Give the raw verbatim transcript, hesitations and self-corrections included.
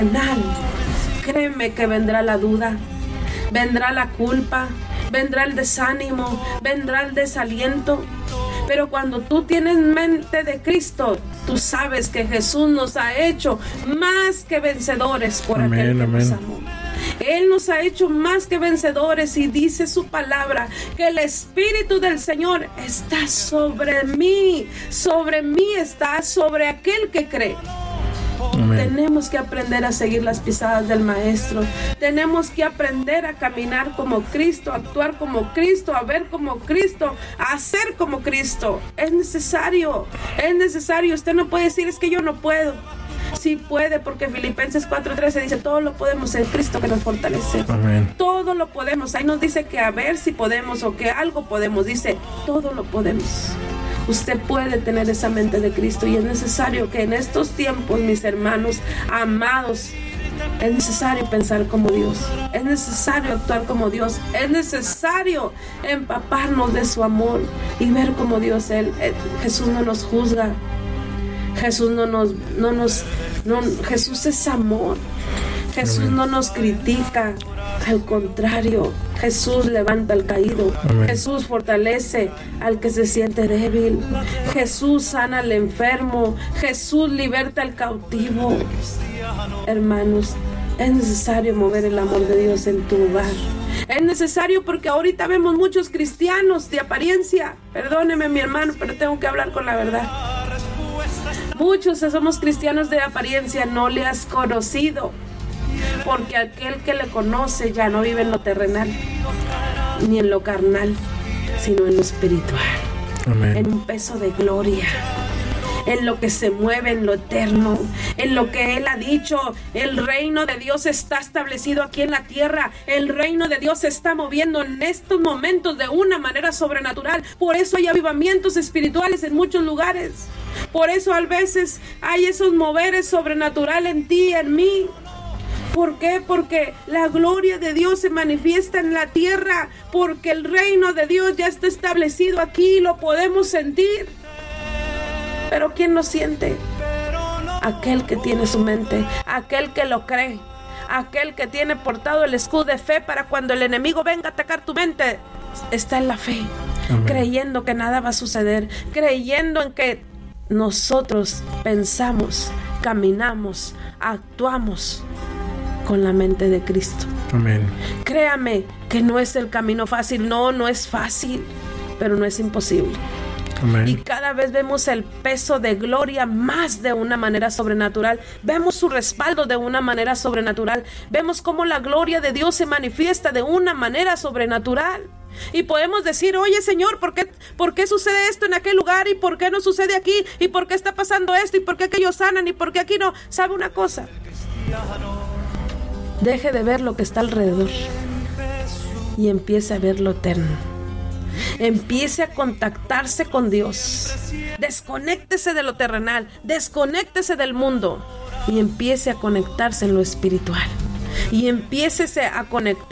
Créeme que vendrá la duda, vendrá la culpa, vendrá el desánimo, vendrá el desaliento. Pero cuando tú tienes mente de Cristo, tú sabes que Jesús nos ha hecho más que vencedores por amén, aquel que amén. nos amó. Él nos ha hecho más que vencedores y dice su palabra que el Espíritu del Señor está sobre mí, sobre mí está, sobre aquel que cree. Amén. Tenemos que aprender a seguir las pisadas del Maestro. Tenemos que aprender a caminar como Cristo, a actuar como Cristo, a ver como Cristo, a hacer como Cristo. Es necesario, es necesario. Usted no puede decir, es que yo no puedo. Sí puede, porque Filipenses cuatro trece dice, todo lo podemos en Cristo que nos fortalece. Amén. Todo lo podemos. Ahí nos dice que a ver si podemos o que algo podemos. Dice, todo lo podemos. Usted puede tener esa mente de Cristo y es necesario que en estos tiempos, mis hermanos amados, es necesario pensar como Dios, es necesario actuar como Dios, es necesario empaparnos de su amor y ver como Dios. Él, él, Jesús no nos juzga, Jesús no nos, no nos, no, Jesús es amor. Jesús no nos critica, al contrario, Jesús levanta al caído. Amén. Jesús fortalece al que se siente débil. Jesús sana al enfermo. Jesús liberta al cautivo. Hermanos, es necesario mover el amor de Dios en tu hogar. Es necesario porque ahorita vemos muchos cristianos de apariencia. Perdóneme, mi hermano, pero tengo que hablar con la verdad. Muchos somos cristianos de apariencia, no le has conocido. Porque aquel que le conoce ya no vive en lo terrenal, ni en lo carnal, sino en lo espiritual. Amén. En un peso de gloria, en lo que se mueve en lo eterno, en lo que Él ha dicho. El reino de Dios está establecido aquí en la tierra. El reino de Dios se está moviendo en estos momentos de una manera sobrenatural. Por eso hay avivamientos espirituales en muchos lugares. Por eso a veces hay esos moveres sobrenaturales en ti y en mí. ¿Por qué? Porque la gloria de Dios se manifiesta en la tierra, porque el reino de Dios ya está establecido aquí, lo podemos sentir. Pero ¿quién lo siente? Aquel que tiene su mente, aquel que lo cree, aquel que tiene portado el escudo de fe para cuando el enemigo venga a atacar tu mente, está en la fe. Amén. Creyendo que nada va a suceder, creyendo en que nosotros pensamos, caminamos, actuamos con la mente de Cristo. Amén. Créame que no es el camino fácil, no, no es fácil, pero no es imposible. Amén. Y cada vez vemos el peso de gloria más de una manera sobrenatural. Vemos su respaldo de una manera sobrenatural. Vemos cómo la gloria de Dios se manifiesta de una manera sobrenatural. Y podemos decir, oye Señor, ¿por qué, ¿por qué sucede esto en aquel lugar? ¿Y por qué no sucede aquí? ¿Y por qué está pasando esto? ¿Y por qué aquellos sanan? ¿Y por qué aquí no? ¿Sabe una cosa? Deje de ver lo que está alrededor y empiece a ver lo eterno. Empiece a contactarse con Dios. Desconéctese de lo terrenal, desconéctese del mundo y empiece a conectarse en lo espiritual. Y empiécese a conectar